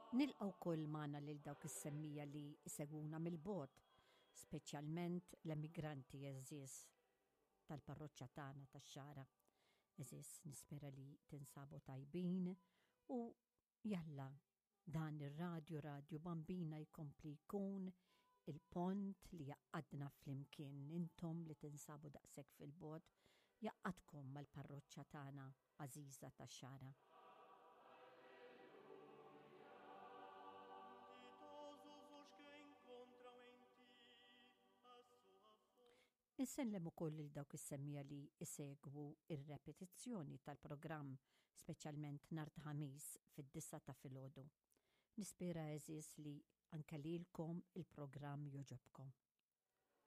Nilqgħu wkoll magħna lil dawk is-semmija li jsegwuna mill-bogħod, speċjalment l-emigranti eżies tal-parroċċja tagħna tax-Xara. Eżis nispera li tinsabu tajbin u jalla dan ir-radju Radju Bambina jkompli jkun il-pont li jaqqadna flimkien intom li tinsabu daqshekk fil-bogħod jaqqadkom mal-parroċċja tagħna għażiża tax-Xara. Insellem ukoll lil dawk is-semmija li jsegwu ir-repetizzjoni tal-programm speċjalment nhar ta' ħamis fid-9 ta' filgħodu. Nispera eżis li anke lilkom il-programm joġobkom.